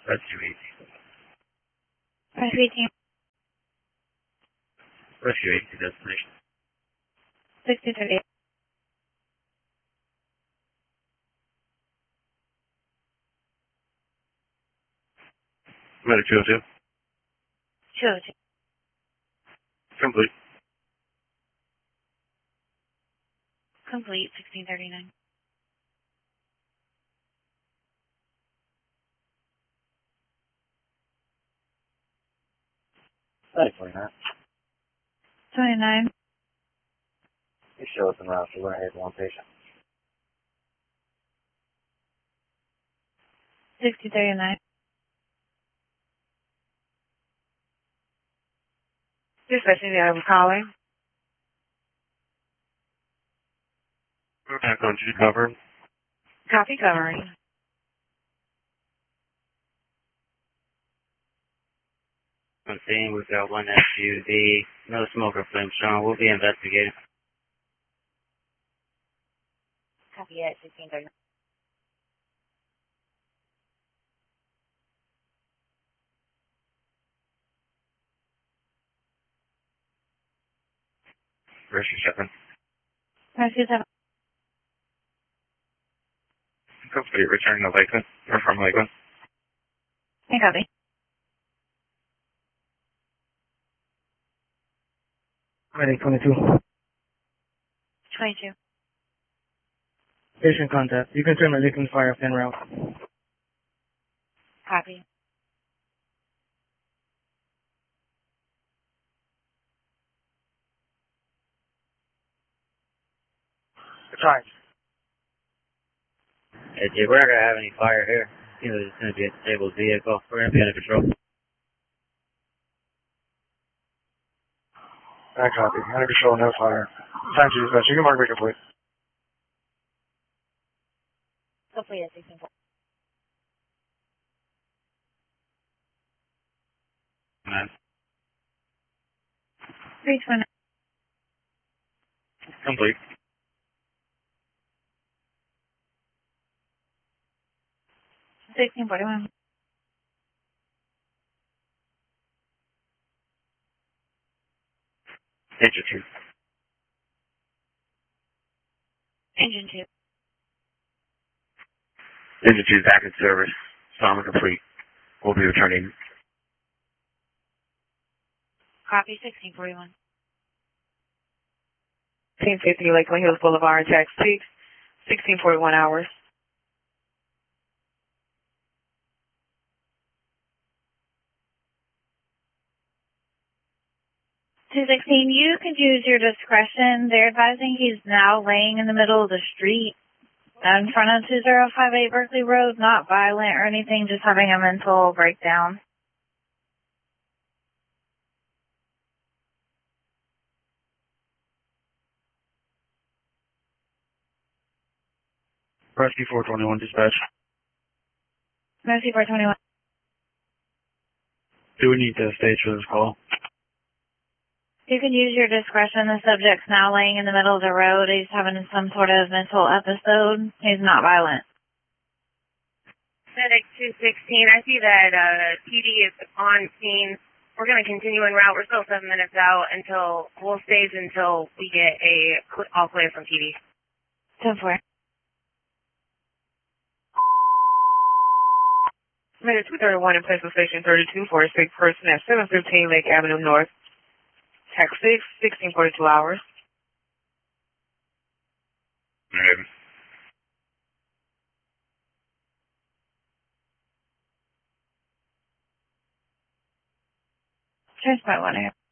Rescue 18. Rescue 18. Rescue 18 destination. 6038. Medic 202. 202. Complete. Complete. 1639. Medic 29. 29. You show us en route to Winter Haven 1 patient. 6039. Dispatching the other calling. Back on G cover. Copy covering. On scene, we've got one SUV, no smoker flame shown. We'll be investigating. Copy at 1639. Rescue 7. Rescue 7. Complete. Returning to Lakeland. Or from Lakeland. And copy. Medic 22. 22. Patient contact. You can turn my Lakeland Fire en route. Copy. Charge. Hey, Jay, we're not going to have any fire here. You know, it's going to be a disabled vehicle. We're going to be under control. I copy. Under control, no fire. Time to dispatch. You can mark me complete. Complete at 1640. Man. 329. Complete. 1641. Engine 2. Engine 2. Engine 2 is back in service. Salmon complete. We'll be returning. Copy 1641. 1050 Lakeland Hills Boulevard, Tax 6, 1641 hours. You could use your discretion. They're advising he's now laying in the middle of the street in front of 2058 Berkeley Road, not violent or anything, just having a mental breakdown. Rescue 421 dispatch. Mercy 421. Do we need to stage for this call? You can use your discretion. The subject's now laying in the middle of the road. He's having some sort of mental episode. He's not violent. Medic 216, I see that PD is on scene. We're going to continue en route. We're still 7 minutes out until we'll stage until we get a all clear from PD. 10-4. Medic 231 in place of station 32 for a sick person at 715 Lake Avenue North. Tax 6, 1642 hours. Transport 1 here.